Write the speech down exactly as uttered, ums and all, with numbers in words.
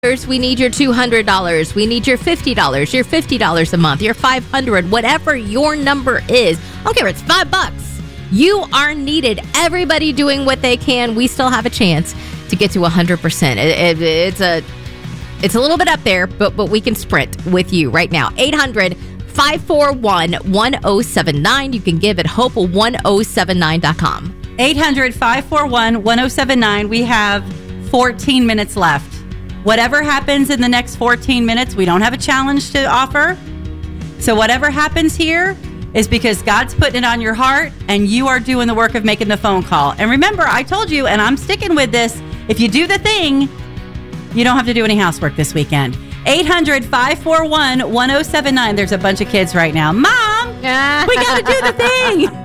We need your two hundred dollars. We need your fifty dollars, your fifty dollars a month, your five hundred dollars, whatever your number is. I don't care if it's five bucks. You are needed. Everybody doing what they can. We still have a chance to get to one hundred percent. It, it, it's a it's a little bit up there, but, but we can sprint with you right now. eight hundred, five four one, one oh seven nine. You can give at hope one oh seven nine dot com. eight hundred, five four one, one oh seven nine. We have fourteen minutes left. Whatever happens in the next fourteen minutes, we don't have a challenge to offer. So whatever happens here is because God's putting it on your heart and you are doing the work of making the phone call. And remember, I told you, and I'm sticking with this, if you do the thing, you don't have to do any housework this weekend. eight hundred, five four one, one oh seven nine. There's a bunch of kids right now. Mom, we got to do the thing.